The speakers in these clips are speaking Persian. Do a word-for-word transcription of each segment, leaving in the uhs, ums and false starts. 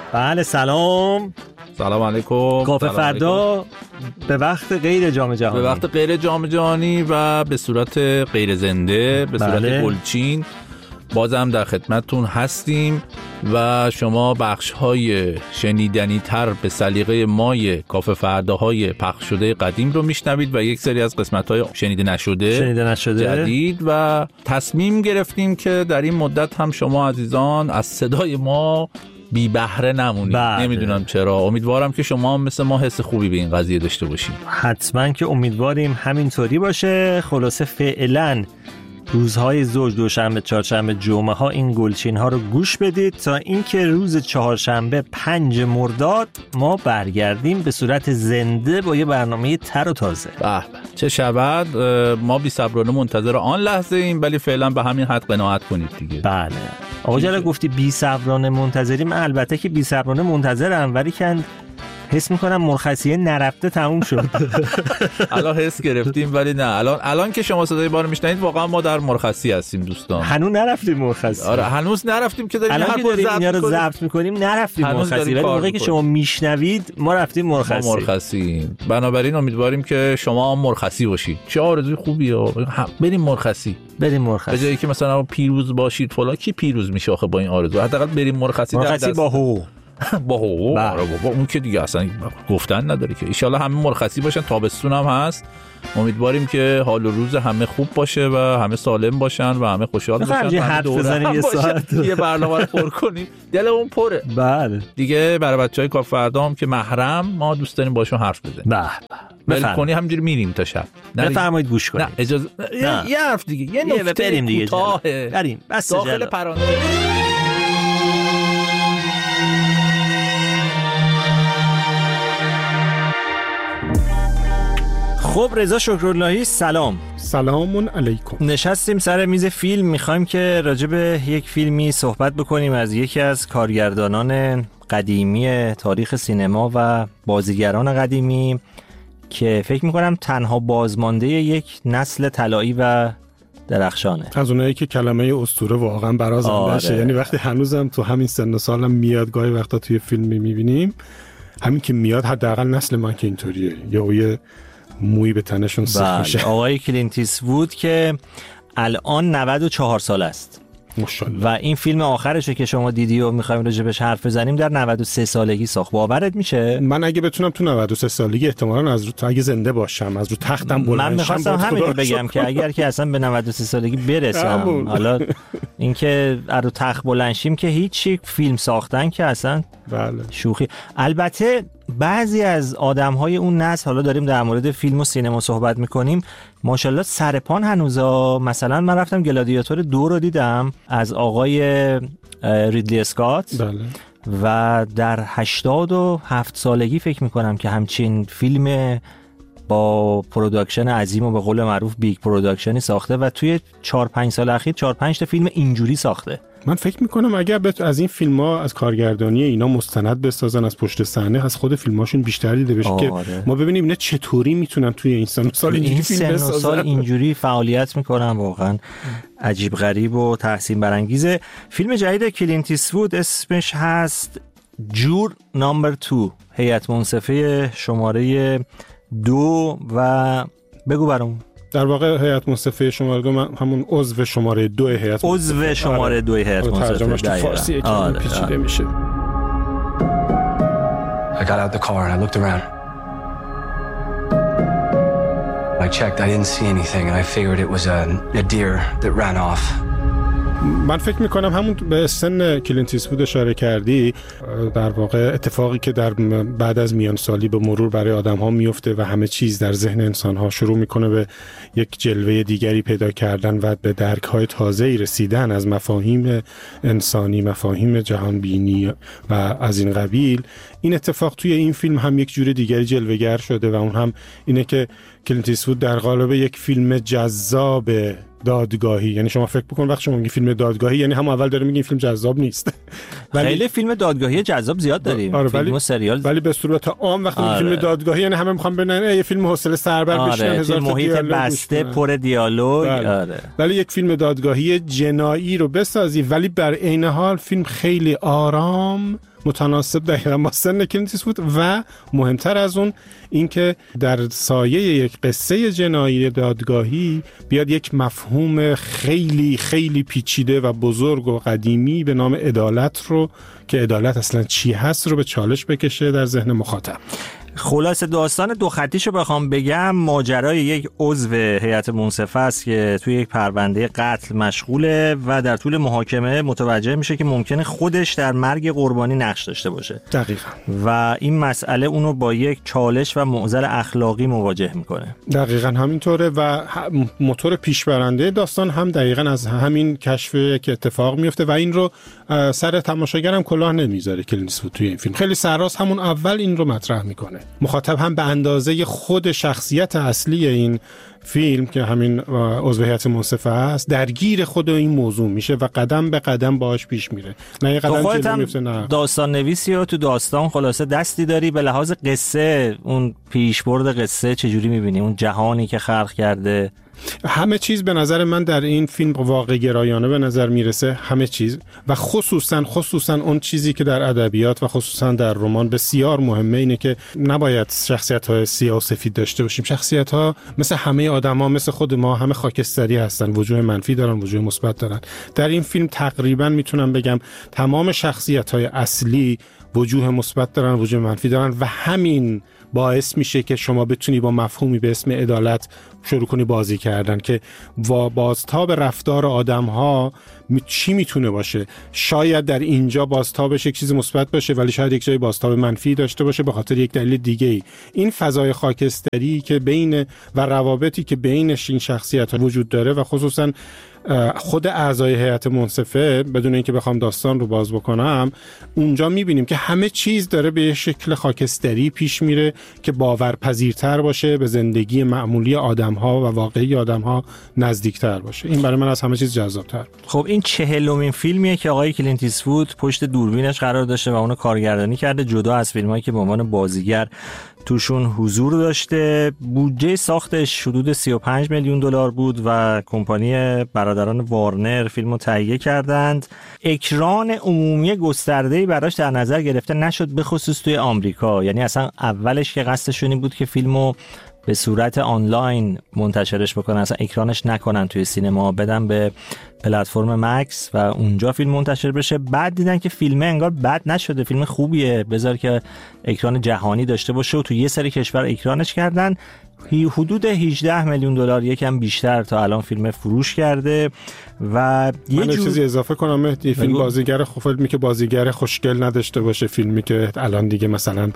بله سلام. سلام علیکم. کافه فردا به وقت غیر جام جهانی، به وقت غیر جام جهانی و به صورت غیر زنده، به صورت بله. گلچین بازم در خدمتتون هستیم و شما بخش‌های شنیدنی تر به سلیقه مای کافه فرداهای پخش شده قدیم رو میشنوید و یک سری از قسمت‌های شنیده نشده شنیده نشده جدید و تصمیم گرفتیم که در این مدت هم شما عزیزان از صدای ما بی بهره نمونید. بله. نمیدونم چرا، امیدوارم که شما هم مثل ما حس خوبی به این قضیه داشته باشید. حتما که امیدواریم همینطوری باشه. خلاصه فعلا روزهای زوج، دوشنبه، چهارشنبه، جمعه ها این گلچین ها رو گوش بدید تا اینکه روز چهارشنبه پنج مرداد ما برگردیم به صورت زنده با یه برنامه تر و تازه. به به چه شود. ما بی صبرانه منتظر آن لحظه ایم، ولی فعلا به همین حد قناعت کنید دیگه. بله آقا جلال گفتی بی صبرانه منتظریم. البته که بی صبرانه منتظرم، ولی کن حس میکنم مرخصیه نرفته تموم شد. الان حس گرفتیم ولی نه، الان الان که شما صدای ما رو میشنوید واقعا ما در مرخصی هستیم دوستان. هنوز نرفتیم مرخصی. آره هنوز نرفتیم که داریم الان که داریم اینا رو ضبط میکنیم نرفتیم مرخصی، ولی موقعی که شما میشنوید ما رفتیم مرخصی. ما مرخصی. بنابراین امیدواریم که شما هم مرخصی باشید. چه آرزوی خوبیه. بریم مرخصی. بریم مرخصی. به جایی که مثلا پیروز باشید فلان، کی پیروز میشه آخه با این آرزو؟ حداقل بریم مرخصی. مرخصی با حقوق. با حقوق. آره بابا اون که دیگه اصلا گفتن نداره که. ان شاء الله همه مرخصی باشن، تابستون هم هست. امیدواریم که حال و روز همه خوب باشه و همه سالم باشن و همه خوشحال باشن. یه حرف بزنیم یه ساعت یه برنامه رو پر کنیم. دلمون پره. بله. دیگه برای بچهای کافه فردا هم که محرم ما دوست داریم باشون حرف بزنیم. به ول کنی همینجوری میریم تا شب. بفرمایید گوش کنید. نه اجازه یه حرف دیگه. یه نکته بریم دیگه. کوتاه. بریم. بس داخل پرانتز. خب رضا شکراللهی سلام. سلامون علیکم. نشستیم سر میز فیلم، میخوایم که راجع به یک فیلمی صحبت بکنیم از یکی از کارگردانان قدیمی تاریخ سینما و بازیگران قدیمی که فکر میکنم تنها بازمانده یک نسل طلایی و درخشانه. از اونایی که کلمه اسطوره واقعا برازنده شه. یعنی وقتی هنوزم تو همین سن و سالم میاد، گاهی وقتا توی فیلم میبینیم همین که میاد، حداقل نسل من که اینطوریه، یا یه موی به تنشون سیخ میشه. آقای کلینت ایستوود که الان نود و چهار سال است ماشاءالله. و این فیلم آخرشه که شما دیدی و میخوایم راجع بهش حرف بزنیم در نود و سه سالگی ساخت. باورت میشه؟ من اگه بتونم تو نود و سه سالگی احتمالاً از رو اگه زنده باشم از رو تختم بلند شم. من میخواستم همین رو بگم که اگر که اصلا به نود و سه سالگی برسم، حالا اینکه از رو تخت بلند شیم که هیچی، فیلم ساختن که اصلا بله شوخی. البته بعضی از آدم‌های اون نسل، حالا داریم در مورد فیلم و سینما صحبت می‌کنیم، ماشاءالله سرپان هنوزا. مثلا من رفتم گلادیاتور دو رو دیدم از آقای ریدلی اسکات. بله. و در هشتاد و هفت سالگی فکر می‌کنم که همچین فیلم با پروداکشن عظیم و به قول معروف بیگ پروداکشنی ساخته و توی چهار پنج سال اخیر چهار پنج تا فیلم اینجوری ساخته. من فکر میکنم اگر بت... از این فیلم ها از کارگردانی اینا مستند بسازن از پشت صحنه، از خود فیلماشون بیشتر دیده بشه که ما ببینیم اینا چطوری میتونن توی این سن و سال اینجوری این فیلم بسازن. این سن و سال اینجوری فعالیت میکنن، واقعا عجیب غریب و تحسین برانگیزه. فیلم جدید کلینت ایستوود اسمش هست جور نامبر دو، هیئت منصفه شماره دو. و بگو برام. در واقع هیئت منصفه شماره دو، من همون عضو شماره دو هیئت عضو شماره دو هیئت منصفه. ترجمهش تو فارسی که پیچیده میشه. I got out the car and I looked around. I checked, I didn't see anything and I figured it was a, a deer that ran off. من فکر میکنم همون به سن کلینت ایستوود اشاره کردی، در واقع اتفاقی که در بعد از میان سالی به مرور برای آدم ها میفته و همه چیز در ذهن انسان ها شروع میکنه به یک جلوه دیگری پیدا کردن و به درک های تازه‌ای رسیدن از مفاهیم انسانی، مفاهیم جهان بینی و از این قبیل. این اتفاق توی این فیلم هم یک جور دیگری جلوه‌گر شده و اون هم اینه که کلینت ایستوود در قالب یک فیلم جذاب دادگاهی، یعنی شما فکر بکن وقتی شما میگی فیلم دادگاهی یعنی هم اول داره میگین فیلم جذاب نیست. ولی خیلی فیلم دادگاهی جذاب زیاد داریم. آره فیلم ولی و سریال، ولی به صورت عام وقتی آره. فیلم دادگاهی یعنی همه میخوان ببینن یه فیلم حوصله سربر آره. بشینن هزار تا محیط بسته پر دیالوگ. بله. آره. ولی یک فیلم دادگاهی جنایی رو بسازی ولی بر عین حال فیلم خیلی آرام متناسب دقیقاً با سن کلینت ایستوود و مهمتر از اون اینکه در سایه یک قصه جنایی دادگاهی بیاد یک مفهوم خیلی خیلی پیچیده و بزرگ و قدیمی به نام عدالت رو که عدالت اصلا چی هست رو به چالش بکشه در ذهن مخاطب. خلاصه داستان دو خطیشو بخوام بگم، ماجرای یک عضو هیئت منصفه است که توی یک پرونده قتل مشغوله و در طول محاکمه متوجه میشه که ممکنه خودش در مرگ قربانی نقش داشته باشه. دقیقاً. و این مسئله اونو با یک چالش و معضل اخلاقی مواجه میکنه. دقیقاً همینطوره و موتور پیشبرنده داستان هم دقیقاً از همین کشف که اتفاق میفته و این رو سر تماشاگرم کلاه نمیذاره کلینت ایستوود توی این فیلم. خیلی سرراست همون اول این رو مطرح میکنه. مخاطب هم به اندازه خود شخصیت اصلی این فیلم که همین عضو هیئت منصفه است درگیر خود این موضوع میشه و قدم به قدم باهاش پیش میره. نه یه قدم جلو میفته. نه داستان نویسی و تو داستان خلاصه دستی داری. به لحاظ قصه اون پیشبرد قصه چجوری میبینی؟ اون جهانی که خلق کرده، همه چیز به نظر من در این فیلم واقع گرایانه به نظر میرسه، همه چیز، و خصوصا خصوصا اون چیزی که در ادبیات و خصوصا در رمان بسیار مهمه اینه که نباید شخصیت‌های سیاه و سفید داشته باشیم. شخصیت‌ها مثل همه آدم‌ها، مثل خود ما، همه خاکستری هستن، وجوه منفی دارن، وجوه مثبت دارن. در این فیلم تقریبا میتونم بگم تمام شخصیت‌های اصلی وجوه مثبت دارن، وجوه منفی دارن و همین باعث میشه که شما بتونی با مفهومی به اسم عدالت شروع کنی بازی کردن که با بازتاب رفتار آدم‌ها چی میتونه باشه. شاید در اینجا بازتابش یک چیز مثبت باشه ولی شاید یک جای بازتاب منفی داشته باشه به خاطر یک دلیل دیگه‌ای. این فضای خاکستری که بین و روابطی که بینش این شخصیت‌ها وجود داره و خصوصا خود اعضای هیئت منصفه، بدون اینکه بخوام داستان رو باز بکنم، اونجا میبینیم که همه چیز داره به شکل خاکستری پیش میره که باورپذیرتر باشه، به زندگی معمولی آدم‌ها و واقعی آدم‌ها نزدیکتر باشه. این برای من از همه چیز جذاب‌تر. خب این چهلمین فیلمیه که آقای کلینت ایستوود پشت دوربینش قرار داشته و اونو کارگردانی کرده، جدا از فیلمایی که به عنوان بازیگر توشون حضور داشته. بودجه ساختش حدود سی و پنج میلیون دلار بود و کمپانی برادران وارنر فیلمو تهیه کردند. اکران عمومی گسترده‌ای براش در نظر گرفته نشد، به خصوص توی آمریکا. یعنی اصلا اولش که قصدشون این بود که فیلمو به صورت آنلاین منتشرش بکنن، اصلا اکرانش نکنن توی سینما، بدن به پلتفرم مکس و اونجا فیلم منتشر بشه. بعد دیدن که فیلم انگار بد نشده، فیلم خوبیه، بذار که اکران جهانی داشته باشه و توی یه سری کشور اکرانش کردن. حدود هجده میلیون دلار، یکم بیشتر تا الان فیلم فروش کرده. و یه من چیزی اضافه کنم، مهدی، فیلم بازیگر خوب، فیلمی که بازیگر خوشگل نداشته باشه، فیلمی که الان دیگه مثلا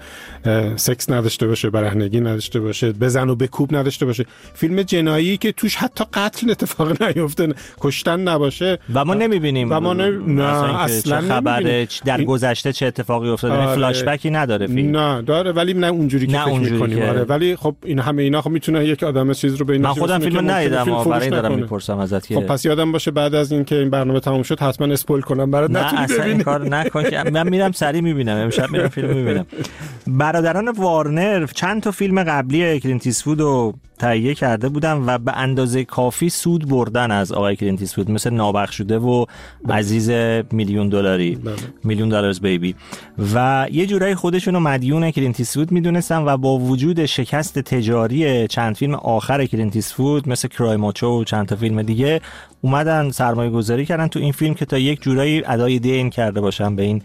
سکس نداشته باشه، برهنگی نداشته باشه، بزن و بکوب نداشته باشه، فیلم جنایی که توش حتی قتل اتفاق نیفته، کشتن نباشه و ما نمیبینیم و ما نه, نه اصلا خبره در این... گذشته چه اتفاقی افتاده. آره. فلاش بکی نداره فیلم، نه داره ولی نه اونجوری که فکر می‌کنیم. که... آره ولی خب این همه اینا خب میتونه یک آدم چیز رو بین من خودم فیلم ندیدم و برای دارم میپرسم ازت که خب پس یادم باشه بعد از این که این برنامه تموم شد حتما اسپویل کنم برات نتونی ببینی. نه این کار نکن که من میرم سری میبینم، امشب میرم فیلم میبینم. برادران وارنر چند تا فیلم قبلی کلینت ایستوود رو تهیه کرده بودن و به اندازه کافی سود بردن از آقای کلینت ایستوود، مثل نابخشوده و عزیز میلیون دلاری، میلیون دلارز بیبی، و یه جورایی خودشونو مدیون کلینت ایستوود میدونستن و با وجود شکست تجاری چند فیلم آخر کلینت ایستوود مثل کرایماچو و چند تا فیلم دیگه اومدن سرمایه گذاری کردن تو این فیلم که تا یک جورایی ادای دین کرده باشن به این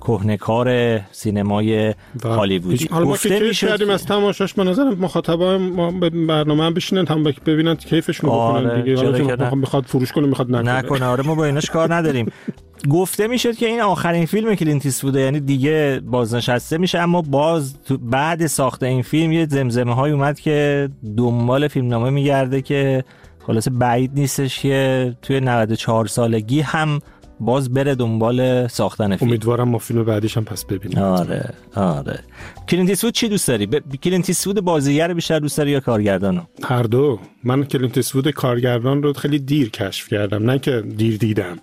کهنه‌کار سینمای هالیوودی. حالا ما که کیف کردیم از تماشاش، به نظرم مخاطبا ما به برنامه هم بشینن هم ببینن کیفشون بکنن دیگه. حالا میخواد فروش کنه میخواد نکنه نکنه آره ما با ایناش کار نداریم. گفته میشد که این آخرین فیلم کلینت ایستووده، یعنی دیگه بازنشسته میشه، اما باز بعد ساخت این فیلم یه زمزمه های اومد که دنبال فیلمنامه میگرده که خلاصه بعید نیستش که توی نود و چهار سالگی هم باز بره دنبال ساختن فیلم. امیدوارم ما فیلم بعدیش هم پس ببینیم. آره آره. کلینت ایستوود چی دوست داری؟ ب... کلینت ایستوود بازیگر بیشتر دوست داری یا کارگردانو؟ هر دو. من کلینت ایستوود کارگردان رو خیلی دیر کشف کردم، نه که دیر دیدم.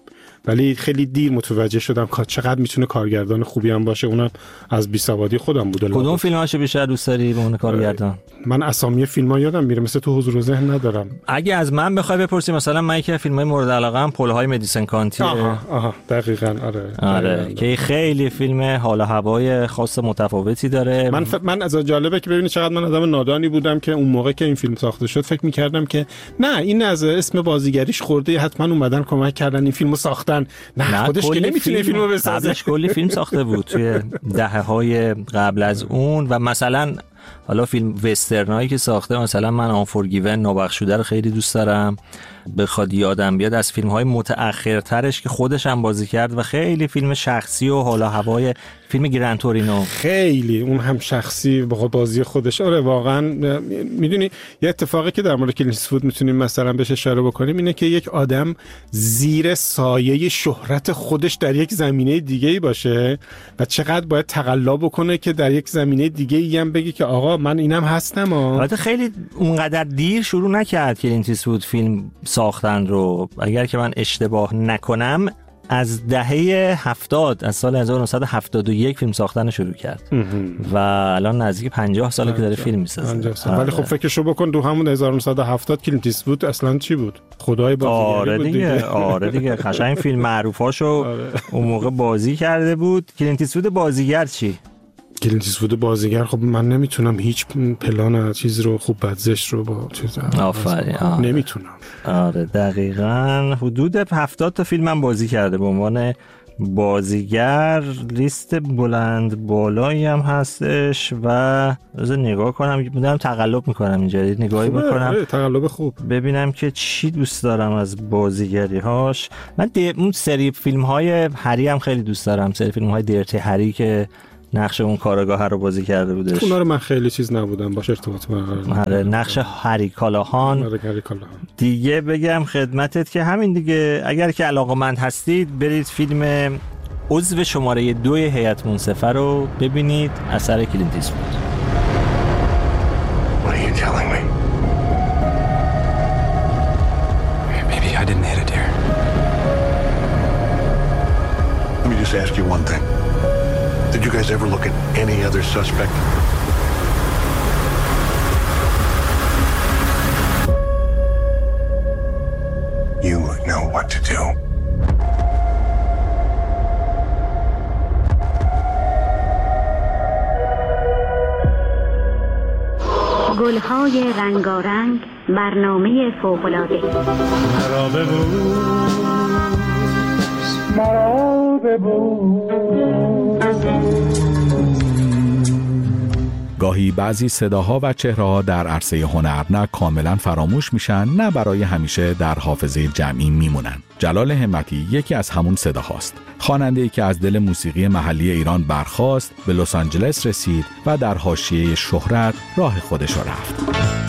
ولی خیلی دیر متوجه شدم که چقدر میتونه کارگردان خوبی هم باشه. اونم از بیسوادی خودم بود. کدوم فیلماشو بیشتر دوست داری به عنوان کارگردان؟ من اسامی فیلم‌ها یادم میره، مثل تو حضور ذهن ندارم. اگه از من بخوای بپرسی، مثلا من یکی از فیلم‌های مورد علاقه‌ام پل‌های مدیسن کانتی. آها آها دقیقاً. آره آره دقیقاً. که خیلی فیلم حال و هوای خاص متفاوتی داره. من ف... من از جالبه که ببینید چقدر من آدم نادانی بودم که اون موقع که این فیلم ساخته شد فکر می‌کردم که نه این از اسم بازیگریش خورده، حتما اومدن کمک کردن این فیلمو ساختن. نه, نه خودش که نمیتونه فیلم فیلمو بسازه. قبلش کلی فیلم ساخته بود توی دهه‌های قبل از اون. و مثلا حالا فیلم وسترنایی که ساخته، مثلا من آنفورگیون نابخشوده رو خیلی دوست دارم. بخواد یادم بیاد از فیلم‌های متأخرترش که خودش هم بازی کرد و خیلی فیلم شخصی و حالا هوای فیلم گران تورینو، خیلی اون هم شخصی با بازی خودش. آره واقعا میدونی یه اتفاقی که در مورد کلینت ایستوود میتونیم مثلا بهش اشاره بکنیم اینه که یک آدم زیر سایه شهرت خودش در یک زمینه دیگه‌ای باشه و چقدر باید تقلا بکنه که در یک زمینه دیگه‌ای هم بگه که آقا من اینم هستم. البته خیلی اونقدر دیر شروع نکرد کلینت ایستوود فیلم ساختن رو. اگر که من اشتباه نکنم از دهه هفتاد، از سال هزار و نهصد و هفتاد و یک فیلم ساختن شروع کرد و الان نزدیک پنجاه ساله که داره فیلم میسازه. ولی خب فکرشو بکن دو همون هزار و نهصد و هفتاد کلینت ایستوود اصلا چی بود؟ خدای بازیگری آره بود دیگه. دیگه. آره دیگه قشنگ فیلم معروفاشو اون موقع بازی کرده بود. کلینت ایستوود بازیگر چی؟ کلینت ایستوود بازیگر خب من نمیتونم هیچ پلان چیز رو خوب بدزش رو با چیز آفرین نمیتونم. آره دقیقاً حدود هفتاد تا فیلم هم بازی کرده به عنوان بازیگر. لیست بلند بالایی هم هستش و از نگاه کنم بودم تقلب میکنم اینجا نگاهی بکنم تقلب خوب ببینم که چی دوست دارم از بازیگری هاش. من اون سری فیلم های هری هم خیلی دوست دارم، سری فیلم های دیرتی هری که نقش اون کارگاه رو بازی کرده بودش. اونا رو من خیلی چیز نبودم باشه ارتباط برقرار. نقش هری کالاهان دیگه. بگم خدمتت که همین دیگه، اگر که علاقه‌مند هستید برید فیلم عضو شماره دو هیئت منصفه رو ببینید، اثر کلینت ایستوود. What are you telling me? Maybe I didn't hit a deer. Let me just ask you one thing. Did you guys ever look at any other suspect? You know what to do. گلهای رنگارنگ، برنامه فوق‌العاده. مرا ببوس، مرا ببوس. گاهی بعضی صداها و چهره‌ها در عرصه هنر نه کاملا فراموش میشن، نه برای همیشه در حافظه جمعی میمونن. جلال همتی یکی از همون صداهاست. خواننده‌ای که از دل موسیقی محلی ایران برخاست، به لس آنجلس رسید و در حاشیه شهرت راه خودش رفت.